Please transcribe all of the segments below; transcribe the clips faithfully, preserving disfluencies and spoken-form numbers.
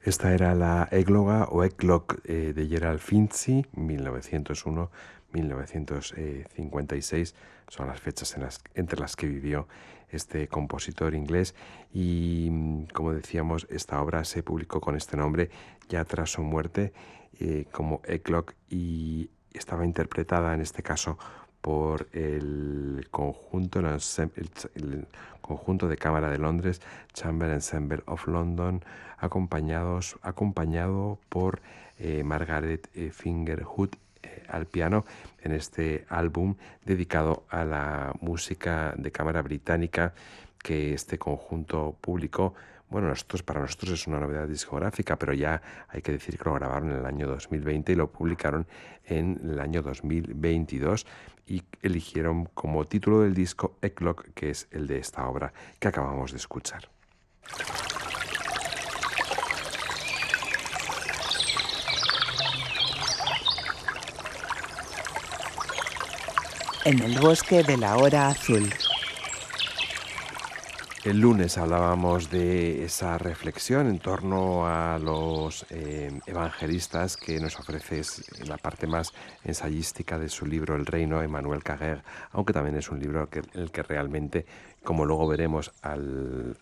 Esta era la égloga o Eclogue eh, de Gerald Finzi, mil novecientos uno a mil novecientos cincuenta y seis, son las fechas en las, entre las que vivió este compositor inglés y, como decíamos, esta obra se publicó con este nombre ya tras su muerte eh, como Eclogue y estaba interpretada en este caso por el conjunto, el, el conjunto de cámara de Londres, Chamber Ensemble of London, acompañados, acompañado por eh, Margaret eh, Fingerhood eh, al piano en este álbum dedicado a la música de cámara británica que este conjunto publicó. Bueno, nosotros, para nosotros es una novedad discográfica, pero ya hay que decir que lo grabaron en el año dos mil veinte y lo publicaron en el año dos mil veintidós y eligieron como título del disco Eclogue, que es el de esta obra que acabamos de escuchar. En el bosque de la hora azul. El lunes hablábamos de esa reflexión en torno a los eh, evangelistas que nos ofrece en la parte más ensayística de su libro El Reino, Emmanuel Carrère, aunque también es un libro que, en el que realmente, como luego veremos al,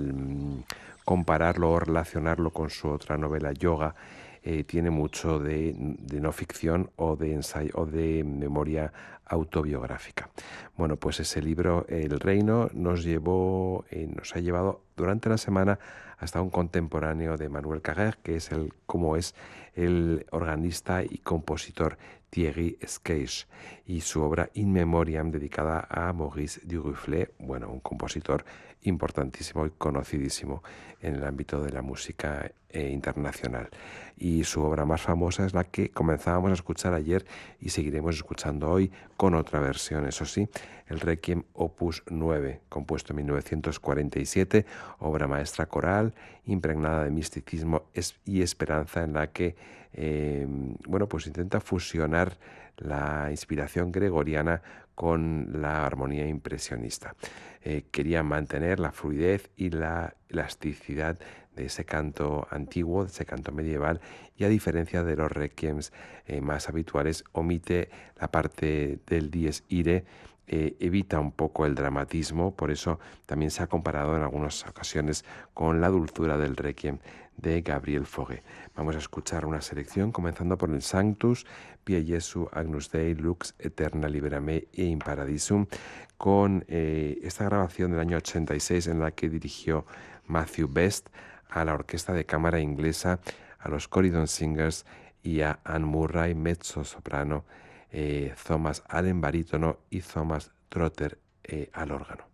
al compararlo o relacionarlo con su otra novela Yoga, eh, tiene mucho de, de no ficción o de ensayo o de memoria autobiográfica. Bueno, pues ese libro, El Reino, nos llevó, eh, nos ha llevado durante la semana hasta un contemporáneo de Emmanuel Carrère, que es el, como es el organista y compositor Thierry Squeix, y su obra In Memoriam, dedicada a Maurice Duruflé, bueno, un compositor importantísimo y conocidísimo en el ámbito de la música eh, internacional. Y su obra más famosa es la que comenzábamos a escuchar ayer y seguiremos escuchando hoy con otra versión, eso sí, el Requiem Opus nueve, compuesto en mil novecientos cuarenta y siete, obra maestra coral, impregnada de misticismo y esperanza, en la que eh, bueno, pues intenta fusionar la inspiración gregoriana con la armonía impresionista. Eh, quería mantener la fluidez y la elasticidad de ese canto antiguo, de ese canto medieval, y a diferencia de los requiems eh, más habituales, omite la parte del dies irae, eh, evita un poco el dramatismo, por eso también se ha comparado en algunas ocasiones con la dulzura del requiem de Gabriel Fauré. Vamos a escuchar una selección comenzando por el Sanctus, Pie Jesu Agnus Dei Lux Eterna Libera Me e in Paradisum, con eh, esta grabación del año ochenta y seis en la que dirigió Matthew Best a la orquesta de cámara inglesa, a los Corydon Singers y a Anne Murray, mezzo soprano, eh, Thomas Allen barítono y Thomas Trotter eh, al órgano.